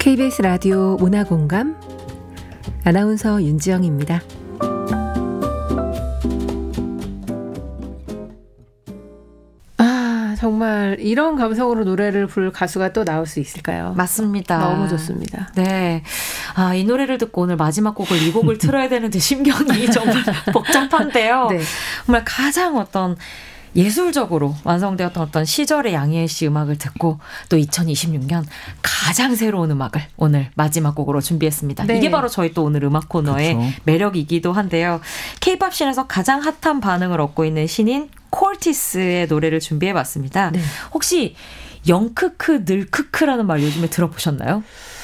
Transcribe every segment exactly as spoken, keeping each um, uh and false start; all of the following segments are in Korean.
케이비에스 라디오 문화공감 아나운서 윤지영입니다. 아, 정말 이런 감성으로 노래를 부를 가수가 또 나올 수 있을까요? 맞습니다. 너무 좋습니다. 네. 아, 이 노래를 듣고 오늘 마지막 곡을 이 곡을 틀어야 되는데 심경이 정말 복잡한데요. 네. 정말 가장 어떤 예술적으로 완성되었던 어떤 시절의 양희애 씨 음악을 듣고 또 이천이십육 년 가장 새로운 음악을 오늘 마지막 곡으로 준비했습니다. 네. 이게 바로 저희 또 오늘 음악 코너의 그렇죠. 매력이기도 한데요. 케이팝 씬에서 가장 핫한 반응을 얻고 있는 신인 콜티스의 노래를 준비해봤습니다. 네. 혹시 영크크 늘크크라는 말 요즘에 들어보셨나요?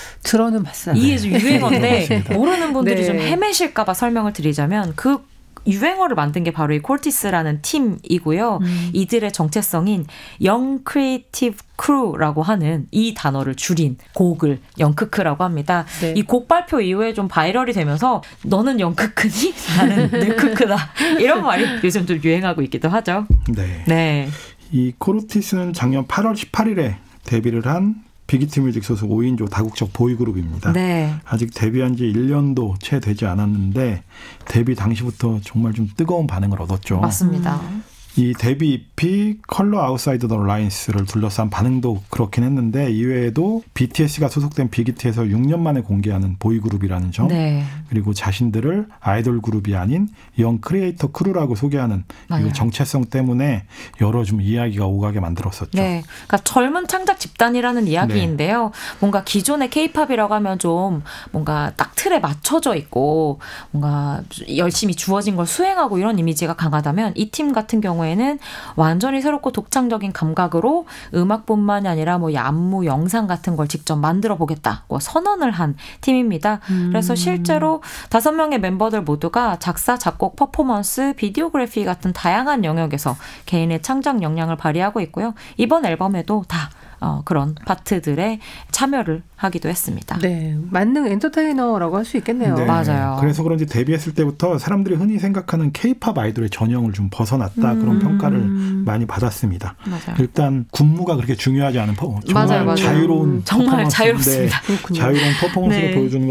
들어는 봤어요. 이게 좀 유행어인데 네. 모르는 분들이 네. 좀 헤매실까 봐 설명을 드리자면 그 유행어를 만든 게 바로 이 콜티스라는 팀이고요. 음. 이들의 정체성인 Young Creative Crew라고 하는 이 단어를 줄인 곡을 영크크라고 합니다. 네. 이 곡 발표 이후에 좀 바이럴이 되면서 너는 영크크니? 나는 늘크크다. 이런 말이 요즘 좀 유행하고 있기도 하죠. 네. 네. 이 콜티스는 작년 팔월 십팔일에 데뷔를 한 빅히트 뮤직 소속 오 인조 다국적 보이그룹입니다. 네. 아직 데뷔한 지 일 년도 채 되지 않았는데 데뷔 당시부터 정말 좀 뜨거운 반응을 얻었죠. 맞습니다. 음. 이 데뷔 이피 컬러 아웃사이드 더 라인스를 둘러싼 반응도 그렇긴 했는데 이외에도 비티에스가 소속된 빅히트에서 육 년 만에 공개하는 보이그룹이라는 점 네. 그리고 자신들을 아이돌 그룹이 아닌 영 크리에이터 크루라고 소개하는 이 정체성 때문에 여러 좀 이야기가 오가게 만들었었죠. 네, 그러니까 젊은 창작 집단이라는 이야기인데요. 네. 뭔가 기존의 케이팝이라고 하면 좀 뭔가 딱 틀에 맞춰져 있고 뭔가 열심히 주어진 걸 수행하고 이런 이미지가 강하다면 이 팀 같은 경우 에는 완전히 새롭고 독창적인 감각으로 음악뿐만이 아니라 뭐 안무, 영상 같은 걸 직접 만들어 보겠다고 선언을 한 팀입니다. 음. 그래서 실제로 다섯 명의 멤버들 모두가 작사, 작곡, 퍼포먼스, 비디오그래피 같은 다양한 영역에서 개인의 창작 역량을 발휘하고 있고요. 이번 앨범에도 다 어, 그런 파트들에 참여를 하기도 했습니다. 네, 만능 엔터테이너라고 할 수 있겠네요. 네, 맞아요. 그래서 그런지 데뷔했을 때부터 사람들이 흔히 생각하는 케이팝 아이돌의 전형을 좀 벗어났다. 음. 그런 평가를 많이 받았습니다. 맞아요. 일단 군무가 그렇게 중요하지 않은 정말 맞아요, 맞아요. 자유로운 정말 자유롭습니다. 자유로운 퍼포먼스를 네. 보여주는